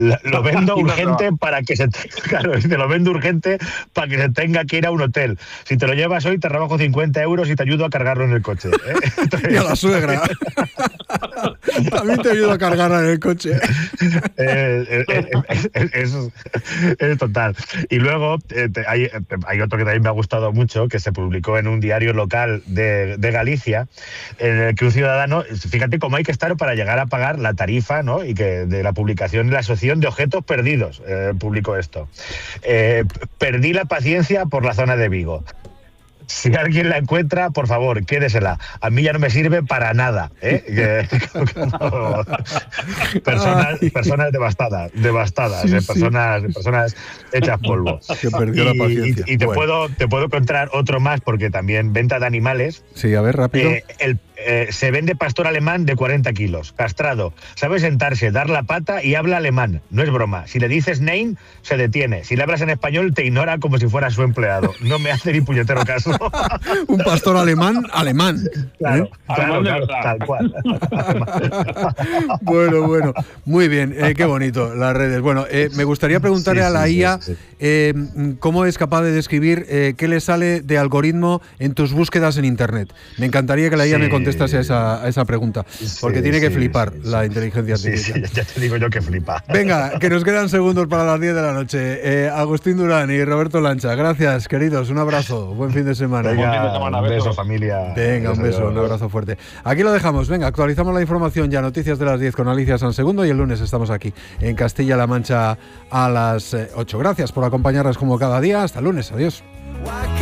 Lo vendo urgente para que se claro, te lo vendo urgente para que se tenga que ir a un hotel. Si te lo llevas hoy te rebajo 50 euros y te ayudo a cargarlo en el coche. Y a la suegra. También te ayudo a cargarla en el coche. Es total. Y luego hay otro que también me ha gustado mucho, que se publicó en un diario local de Galicia, en el que un ciudadano, fíjate cómo hay que estar para llegar a pagar la tarifa, ¿no? Y que de la publicación de la Asociación de Objetos Perdidos publicó esto. Perdí la paciencia por la zona de Vigo. Si alguien la encuentra, por favor, quédesela. A mí ya no me sirve para nada. Personas devastadas, personas hechas polvo. Que perdió la paciencia. Y te puedo contar otro más, porque también venta de animales. Sí, a ver, rápido. Se vende pastor alemán de 40 kilos, castrado. Sabe sentarse, dar la pata y habla alemán. No es broma. Si le dices Nein, se detiene. Si le hablas en español, te ignora como si fuera su empleado. No me hace ni puñetero caso. Un pastor alemán. Claro, tal cual. Bueno. Muy bien, qué bonito las redes. Bueno, me gustaría preguntarle a la IA cómo es capaz de describir qué le sale de algoritmo en tus búsquedas en Internet. Me encantaría que la IA me contestase a esa pregunta, porque tiene que flipar la inteligencia artificial. Ya te digo yo que flipa. Venga, que nos quedan segundos para las 10 de la noche. Agustín Durán y Roberto Lancha, gracias, queridos, un abrazo, buen fin de semana. Venga, un beso, familia. Venga, un beso, un abrazo fuerte. Aquí lo dejamos, venga, actualizamos la información ya, noticias de las 10 con Alicia Sansegundo, y el lunes estamos aquí en Castilla-La Mancha a las 8. Gracias por acompañarnos como cada día, hasta el lunes, adiós.